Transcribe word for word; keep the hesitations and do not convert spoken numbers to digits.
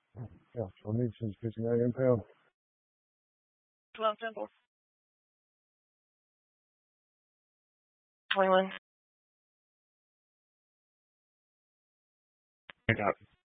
Yeah, for me, since pitching I impale. twelve temple. twenty-one. I got